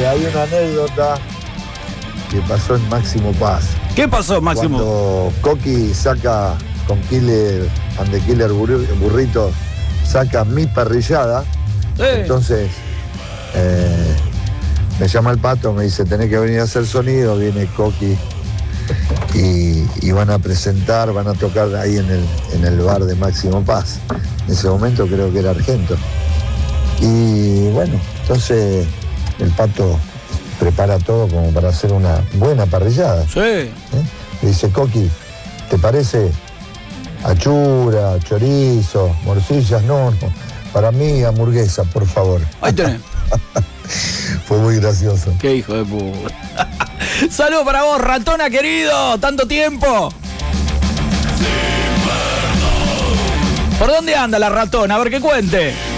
hay una anécdota que pasó en Máximo Paz. ¿Qué pasó, Máximo? Cuando Coqui saca con Killer and the Killer Burrito, saca Mi Parrillada, entonces me llama el Pato, me dice, tenés que venir a hacer sonido, viene Coqui y van a presentar, van a tocar ahí en el bar de Máximo Paz. En ese momento creo que era Argento. Y bueno, entonces el Pato prepara todo como para hacer una buena parrillada. Sí. Le dice, Coqui, ¿te parece achura, chorizo, morcillas? No, para mí hamburguesa, por favor. Ahí tenés. Fue muy gracioso. Qué hijo de puta. Saludos para vos, Ratona querido, tanto tiempo. ¿Por dónde anda la Ratona? A ver que cuente.